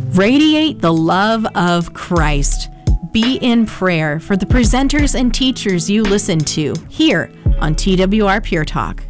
Radiate the love of Christ. Be in prayer for the presenters and teachers you listen to here on TWR Pure Talk.